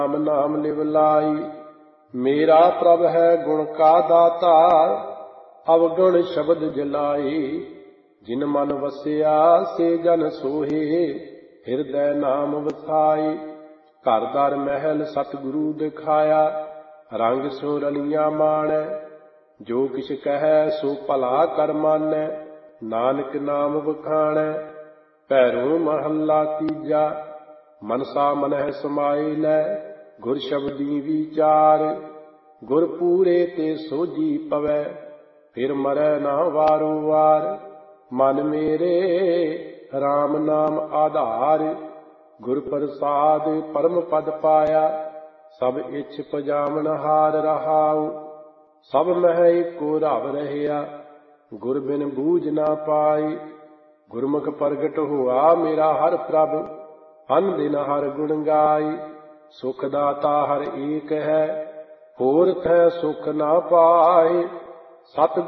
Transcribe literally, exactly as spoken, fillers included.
नाम नाम लिवलाई। मेरा प्रभ है गुण का दाता, अवगुण शब्द जलाई। जिन मन वसिया से जन सोहे, हिरदय नाम वसाई। घर दर महल सतगुरु दिखाया, रंग सो रलिया माणै। जो किछ कहै सो भला कर मानै, नानक नाम बखाणै। भैरो महला तीजा, मनसा मनह समाइलै। गुर शब्दी विचार, गुर पूरे ते सोझी पवै। फिर मरै ना वारो वार, मन मेरे राम नाम आधार। गुर प्रसाद परम पद पाया, सब इच्छ पजावन हार रहाऊ। सब मह एको रव रहया, गुर बिन बूझ ना पाई। गुरमुख प्रगट हुआ मेरा हर प्रभ, अन दिन हर गुण गाई। सुख दाता हर एक है, होर तै सुख ना पाए। सत